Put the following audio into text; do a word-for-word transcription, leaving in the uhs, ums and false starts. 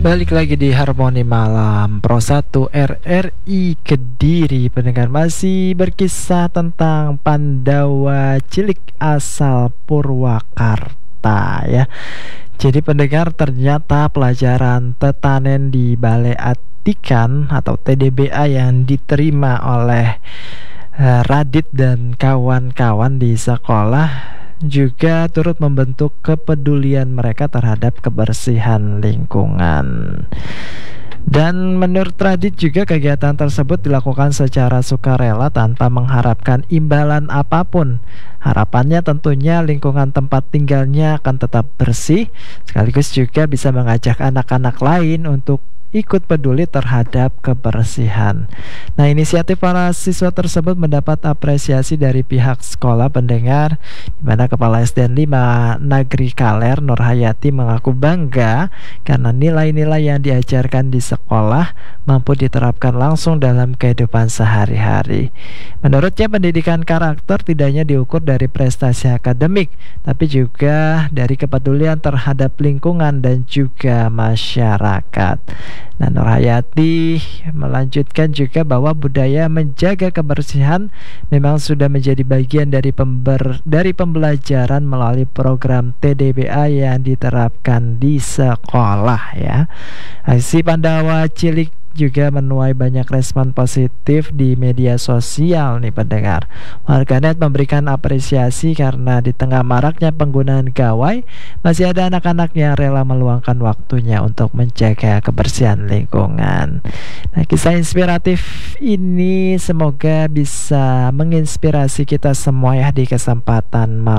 Balik lagi di Harmoni Malam Pro satu R R I Kediri. Pendengar, masih berkisah tentang Pandawa cilik asal Purwakarta ya. Jadi pendengar, ternyata pelajaran tetanen di Balai Atikan atau T D B A yang diterima oleh uh, Radit dan kawan-kawan di sekolah juga turut membentuk kepedulian mereka terhadap kebersihan lingkungan. Dan menurut Radit juga kegiatan tersebut dilakukan secara sukarela tanpa mengharapkan imbalan apapun. Harapannya tentunya lingkungan tempat tinggalnya akan tetap bersih, sekaligus juga bisa mengajak anak-anak lain untuk ikut peduli terhadap kebersihan. Nah, inisiatif para siswa tersebut mendapat apresiasi dari pihak sekolah, pendengar, di mana Kepala S D N lima Nagri Kaler Nurhayati mengaku bangga karena nilai-nilai yang diajarkan di sekolah mampu diterapkan langsung dalam kehidupan sehari-hari. Menurutnya, pendidikan karakter tidak hanya diukur dari prestasi akademik, tapi juga dari kepedulian terhadap lingkungan dan juga masyarakat. Nah, Nurhayati melanjutkan juga bahwa budaya menjaga kebersihan memang sudah menjadi bagian dari pember, dari pembelajaran melalui program T D B A yang diterapkan di sekolah ya. Aksi Pandawa cilik juga menuai banyak respon positif di media sosial nih pendengar. Warganet memberikan apresiasi karena di tengah maraknya penggunaan gawai, masih ada anak-anak yang rela meluangkan waktunya untuk menjaga kebersihan lingkungan. Nah, kisah inspiratif ini semoga bisa menginspirasi kita semua ya di kesempatan malam